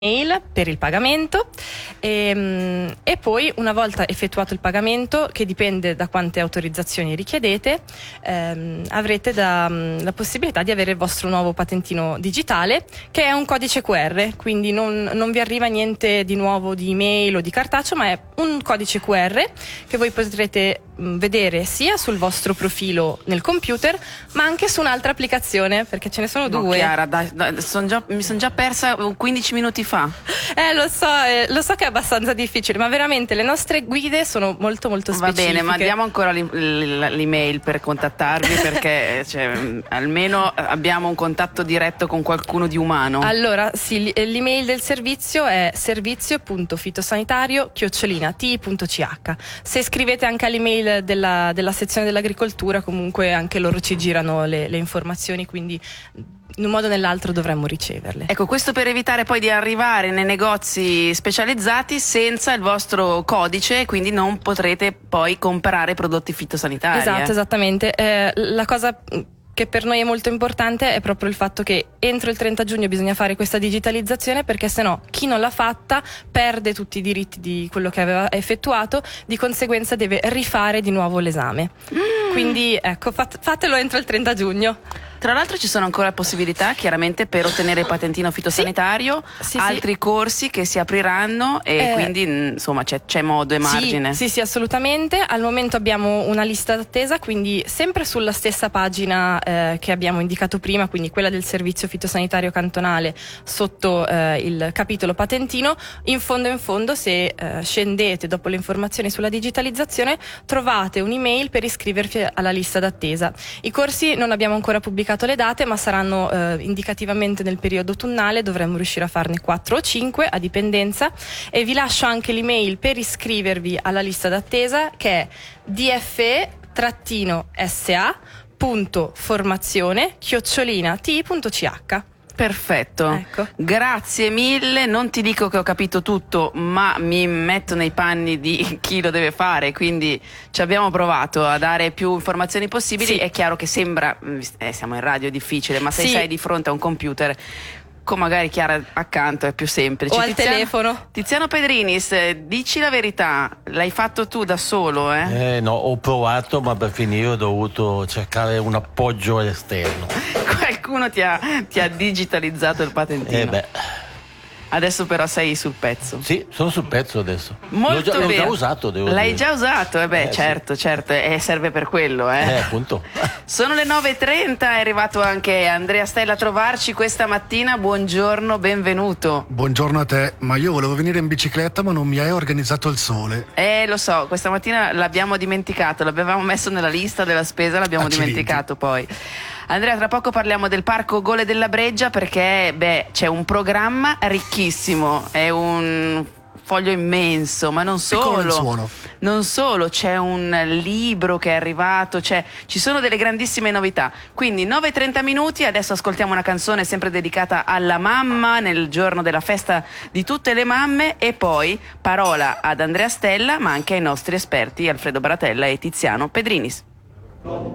mail per il pagamento e poi una volta effettuato il pagamento, che dipende da quante autorizzazioni richiedete, avrete la possibilità di avere il vostro nuovo patentino digitale, che è un codice QR, quindi non vi arriva niente di nuovo di email o di cartaceo, ma è un codice QR che voi potrete vedere sia sul vostro profilo nel computer, ma anche su un'altra applicazione, perché ce ne sono due. Chiara, mi sono già persa 15 minuti fa. Lo so che è abbastanza difficile, ma veramente le nostre guide sono molto molto specifiche. Va bene, ma diamo ancora l'email per contattarvi, perché almeno abbiamo un contatto diretto con qualcuno di umano. Allora, sì, l'email del servizio è servizio.fitosanitario@ti.ch. Se scrivete anche all'email della sezione dell'agricoltura, comunque anche loro ci girano le informazioni, quindi in un modo o nell'altro dovremmo riceverle. Ecco, questo per evitare poi di arrivare nei negozi specializzati senza il vostro codice, quindi non potrete poi comprare prodotti fitosanitari. Esatto, esattamente. La cosa che per noi è molto importante è proprio il fatto che entro il 30 giugno bisogna fare questa digitalizzazione, perché sennò chi non l'ha fatta perde tutti i diritti di quello che aveva effettuato, di conseguenza deve rifare di nuovo l'esame. Quindi ecco, fatelo entro il 30 giugno. Tra l'altro ci sono ancora possibilità, chiaramente, per ottenere il patentino fitosanitario, altri corsi che si apriranno e quindi insomma c'è modo e margine. Sì, assolutamente. Al momento abbiamo una lista d'attesa, quindi sempre sulla stessa pagina che abbiamo indicato prima, quindi quella del servizio fitosanitario cantonale, sotto il capitolo patentino. In fondo, se scendete dopo le informazioni sulla digitalizzazione, trovate un'email per iscrivervi alla lista d'attesa. I corsi non abbiamo ancora pubblicato le date, ma saranno indicativamente nel periodo autunnale. Dovremmo riuscire a farne 4 o 5 a dipendenza, e vi lascio anche l'email per iscrivervi alla lista d'attesa, che è dfe-sa.formazione@ti.ch. Perfetto, ecco. Grazie mille. Non ti dico che ho capito tutto, ma mi metto nei panni di chi lo deve fare, quindi ci abbiamo provato a dare più informazioni possibili. È chiaro che sembra, siamo in radio, è difficile, ma se sei di fronte a un computer con magari Chiara accanto è più semplice. O al telefono. Tiziano Pedrinis, dici la verità, l'hai fatto tu da solo? No, ho provato, ma per finire ho dovuto cercare un appoggio esterno. Qualcuno ti ha digitalizzato il patentino. Adesso però sei sul pezzo. Sì, sono sul pezzo adesso. Molto bene. L'ho già usato, L'hai già usato? Certo, serve per quello. Appunto. Sono le 9:30, è arrivato anche Andrea Stella a trovarci questa mattina. Buongiorno, benvenuto. Buongiorno a te, ma io volevo venire in bicicletta, ma non mi hai organizzato il sole. Lo so, questa mattina l'abbiamo dimenticato, l'avevamo messo nella lista della spesa, l'abbiamo dimenticato poi. Andrea, tra poco parliamo del Parco Gole della Breggia, perché c'è un programma ricchissimo, è un foglio immenso, ma non solo. Non solo, c'è un libro che è arrivato, ci sono delle grandissime novità. Quindi 9:30 minuti, adesso ascoltiamo una canzone sempre dedicata alla mamma nel giorno della festa di tutte le mamme, e poi parola ad Andrea Stella, ma anche ai nostri esperti Alfredo Baratella e Tiziano Pedrinis.